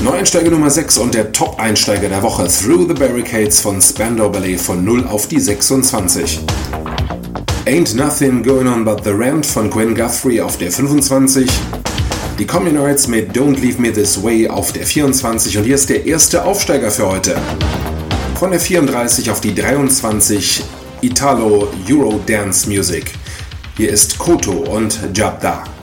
Neueinsteiger Nummer 6 und der Top-Einsteiger der Woche, Through the Barricades von Spandau Ballet von 0 auf die 26. Ain't Nothing Going On But the Rent von Gwen Guthrie auf der 25. Die Communards mit Don't Leave Me This Way auf der 24 und hier ist der erste Aufsteiger für heute. Von der 34 auf die 23 Italo Euro Dance Music. Hier ist Koto und Jabda.